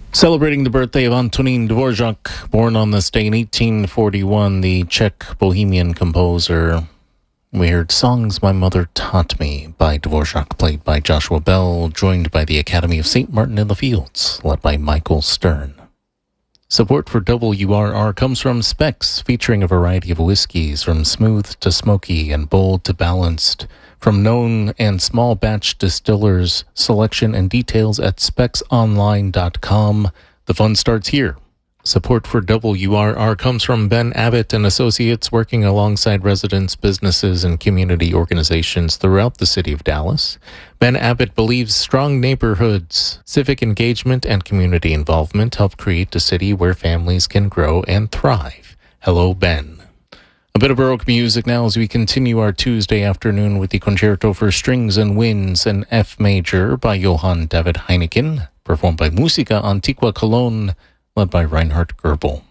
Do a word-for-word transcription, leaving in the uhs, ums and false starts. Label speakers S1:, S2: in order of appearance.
S1: Celebrating the birthday of Antonín Dvořák, born on this day in eighteen forty-one, the Czech bohemian composer. We heard Songs My Mother Taught Me by Dvořák, played by Joshua Bell, joined by the Academy of Saint Martin in the Fields, led by Michael Stern. Support for W R R comes from Specs, featuring a variety of whiskeys from smooth to smoky and bold to balanced. From known and small batch distillers, selection and details at specs online dot com. The fun starts here. Support for W R R comes from Ben Abbott and Associates, working alongside residents, businesses, and community organizations throughout the city of Dallas. Ben Abbott believes strong neighborhoods, civic engagement, and community involvement help create a city where families can grow and thrive. Hello, Ben. A bit of Baroque music now as we continue our Tuesday afternoon with the Concerto for Strings and Winds in F Major by Johann David Heineken, performed by Musica Antiqua Cologne, led by Reinhard Goebel.